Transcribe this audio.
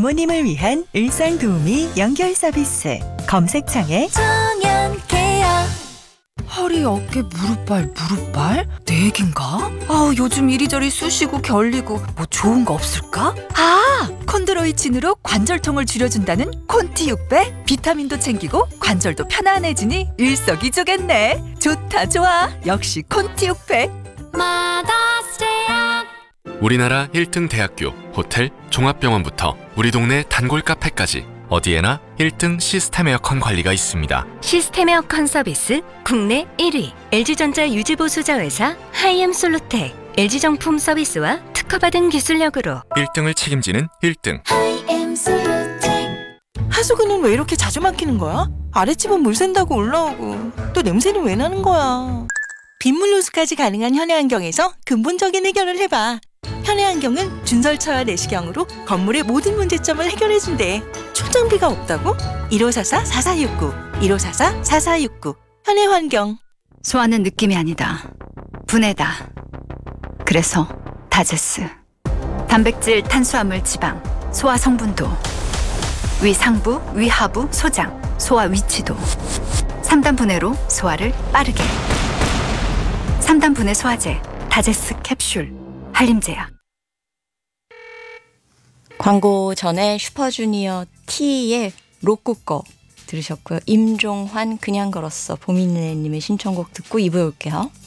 부모님을 위한 일상 도우미 연결 서비스. 검색창에 청년케어. 허리, 어깨, 무릎발? 내 얘긴가? 요즘 이리저리 쑤시고 결리고 뭐 좋은 거 없을까? 콘드로이친으로 관절통을 줄여준다는 콘티 600. 비타민도 챙기고 관절도 편안해지니 일석이조겠네. 좋아. 역시 콘티 600. 우리나라 1등 대학교, 호텔, 종합병원부터 우리 동네 단골 카페까지 어디에나 1등 시스템 에어컨 관리가 있습니다. 시스템 에어컨 서비스 국내 1위 LG전자 유지보수자 회사 하이엠솔루텍. LG정품 서비스와 특허받은 기술력으로 1등을 책임지는 1등. 하수구는 왜 이렇게 자주 막히는 거야? 아랫집은 물 샌다고 올라오고 또 냄새는 왜 나는 거야? 빗물 누수까지 가능한 현해환경에서 근본적인 해결을 해봐. 현해환경은 준설차와 내시경으로 건물의 모든 문제점을 해결해준대. 초장비가 없다고? 1544-4469 1544-4469 현해환경. 소화는 느낌이 아니다. 분해다. 그래서 다제스. 단백질, 탄수화물, 지방, 소화 성분도, 위 상부, 위 하부, 소장, 소화 위치도 3단 분해로 소화를 빠르게. 3단 분해 소화제 다제스 캡슐 한림제약. 광고 전에 슈퍼주니어 T의 로꼬 거 들으셨고요. 임종환 그냥 걸었어 보미네님의 신청곡 듣고 2부에 올게요.